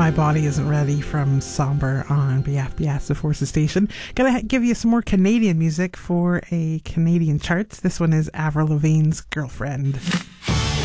My Body Isn't Ready from Somber on BFBS, the Forces Station. Gonna give you some more Canadian music for a Canadian charts. This one is Avril Lavigne's Girlfriend.